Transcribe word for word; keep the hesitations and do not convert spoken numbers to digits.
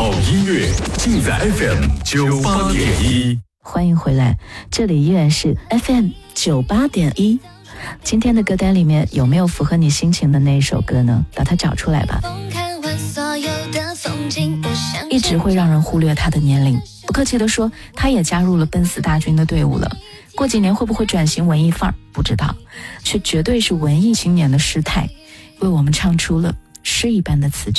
好音乐尽在 F M 九八点一。 欢迎回来，这里依然是 F M 九八点一。今天的歌单里面有没有符合你心情的那一首歌呢？把它找出来吧。一直会让人忽略他的年龄，不客气地说，他也加入了奔四大军的队伍了。过几年会不会转型文艺范儿不知道，却绝对是文艺青年的诗态，为我们唱出了诗一般的词句。